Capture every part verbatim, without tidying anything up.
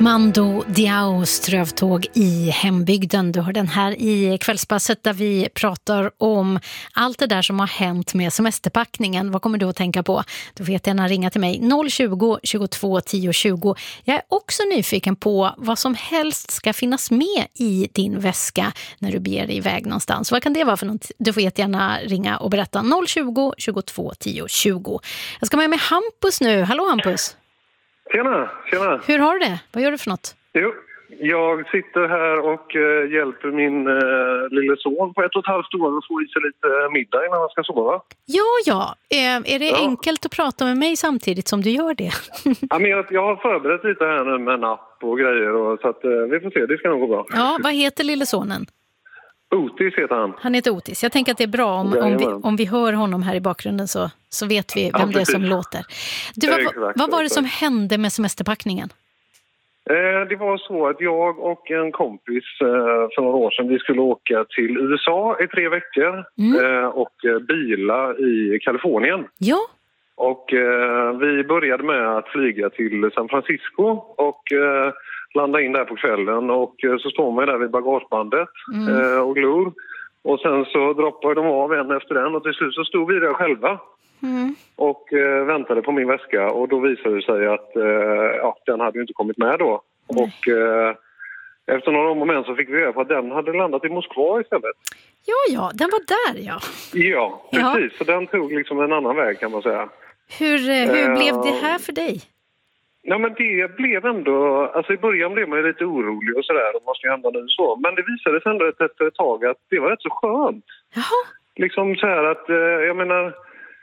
Mando Diao, strövtåg i hembygden. Du har den här i kvällspasset där vi pratar om allt det där som har hänt med semesterpackningen. Vad kommer du att tänka på? Du får gärna ringa till mig noll tjugo, tjugotvå, tio tjugo. Jag är också nyfiken på vad som helst ska finnas med i din väska när du beger dig iväg någonstans. Vad kan det vara för något? Du får gärna ringa och berätta noll tjugo, tjugotvå, tio tjugo. Jag ska med mig Hampus nu. Hallå Hampus! Tjena, tjena. Hur har du det? Vad gör du för något? Jo, jag sitter här och uh, hjälper min uh, lille son på ett och ett halvt år att få i sig lite middag innan han ska sova. Ja, ja. Är, är det ja. enkelt att prata med mig samtidigt som du gör det? Ja, men jag, jag har förberett lite här nu med en app och grejer. Och, så att, uh, vi får se, det ska nog gå bra. Ja, vad heter lille sonen? Otis heter han. Han heter Otis. Jag tänker att det är bra om, om, vi, om vi hör honom här i bakgrunden så, så vet vi vem ja, det är som låter. Du, vad, exakt, vad var det som hände med semesterpackningen? Eh, det var så att jag och en kompis eh, för några år sedan vi skulle åka till U S A i tre veckor mm. eh, och eh, bila i Kalifornien. Ja. Och eh, vi började med att flyga till San Francisco och eh, landa in där på kvällen och eh, så står man där vid bagagebandet mm. eh, och glor. Och sen så droppade de av en efter den och till slut så stod vi där själva. Mm. Och eh, väntade på min väska och då visade det sig att eh, ja, den hade ju inte kommit med då. Mm. Och eh, efter några moment så fick vi reda på att den hade landat i Moskva istället. Ja, ja, den var där, ja. Ja, precis. Ja. Så den tog liksom en annan väg kan man säga. Hur, hur uh, blev det här för dig? Ja, men det blev ändå... Alltså i början blev man ju lite orolig och sådär. Vad ska hända nu så? Men det visade sig ändå efter ett tag att det var rätt så skönt. Jaha. Liksom så här att, eh, jag menar...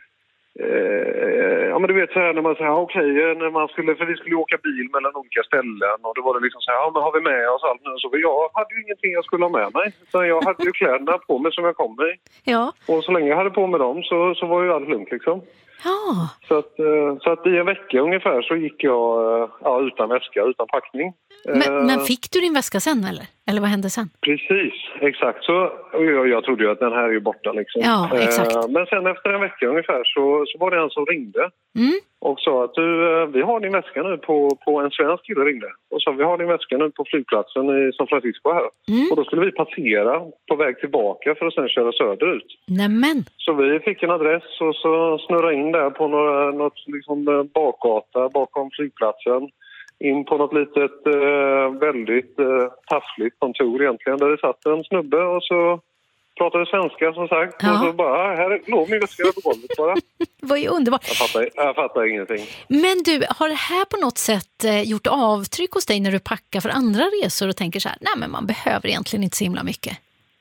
Eh, ja men du vet så här när man säger okej okay, när man skulle för vi skulle åka bil mellan olika ställen och då var det liksom så här ja men har vi med oss allt nu så jag hade ju ingenting jag skulle ha med mig utan jag hade ju kläderna på mig som jag kom i. Ja. Och så länge jag hade på mig dem så så var ju allt lugnt liksom. Ja. Så att så att i en vecka ungefär så gick jag ja utan väska utan packning. Men, uh, men fick du din väska sen eller? Eller vad hände sen? Precis, exakt. Så, och jag, jag trodde ju att den här är ju borta liksom. Ja, exakt. Uh, men sen efter en vecka ungefär så, så var det en som ringde. Mm. Och sa att du, uh, vi har din väska nu på, på en svensk kille ringde. Och så vi har din väska nu på flygplatsen i San Francisco här. Mm. Och då skulle vi passera på väg tillbaka för att sen köra söderut. Nämen. Så vi fick en adress och så snurrade in där på några, något liksom bakgata bakom flygplatsen. In på något litet eh, väldigt eh, taffligt kontor egentligen där det satt en snubbe och så pratade svenska som sagt. Ja. Och så bara, här låg min väska på golvet bara. Det var ju underbart. Jag fattar, jag fattar ingenting. Men du, har det här på något sätt eh, gjort avtryck hos dig när du packar för andra resor och tänker så här, nej men man behöver egentligen inte så himla mycket?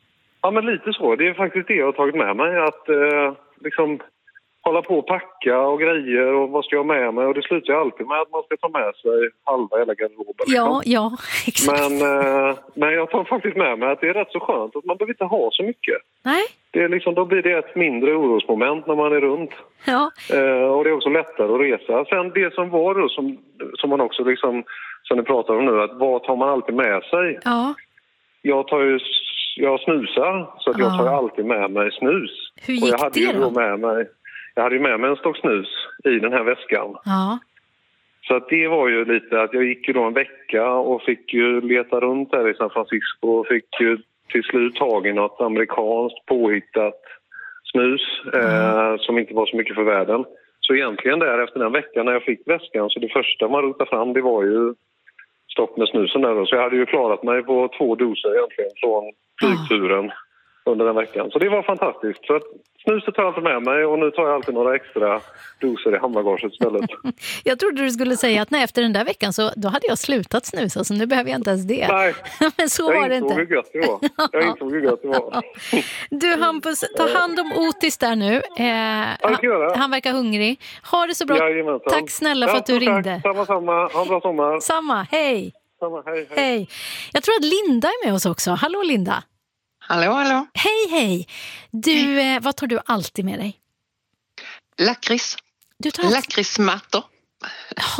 Ja men lite så, det är faktiskt det jag har tagit med mig att eh, liksom... hålla på och packa och grejer och vad ska jag med mig och det slutar ju alltid med att man ska ta med sig halva hela garderoben. Ja, ja, exakt. Men, eh, men jag tar faktiskt med mig att det är rätt så skönt att man behöver inte ha så mycket. Nej. Det är liksom, då blir det ett mindre orosmoment när man är runt. Ja. Eh, och det är också lättare att resa. Sen det som var då som, som man också liksom, som ni pratar om nu, att vad tar man alltid med sig? Ja. Jag tar ju, jag snusar så att jag tar alltid med mig snus. Hur gick och jag hade det ju då? Med mig Jag hade ju med mig en stock snus i den här väskan. Ja. Så att det var ju lite att jag gick ju då en vecka och fick ju leta runt där i San Francisco och fick ju till slut tag i något amerikanskt påhittat snus mm. eh, som inte var så mycket för världen. Så egentligen där efter den veckan när jag fick väskan så det första man rotade fram det var ju stopp med snusen där då. Så jag hade ju klarat mig på två doser egentligen från flygturen. Mm. Under den veckan. Så det var fantastiskt. Så att snuset tar jag alltid med mig och nu tar jag alltid några extra doser i handbagaget istället. Jag trodde du skulle säga att nej, efter den där veckan så då hade jag slutat snusa så nu behöver jag inte ens det. Nej, men så jag var det inte. Hur gött det var. Jag insåg hur gött det var. Du Hampus, ta hand om Otis där nu. Eh, han, han verkar hungrig. Ha det så bra. Jajamensan. Tack snälla för att du ja, ringde. Samma, samma. Ha en bra sommar. Samma, hej. Samma, hej, hej. Hej. Jag tror att Linda är med oss också. Hallå Linda. Hallå, hallå. Hej, hej. Du, eh, vad tar du alltid med dig? Lakrits. Du tar alltid... Lakritsmattor.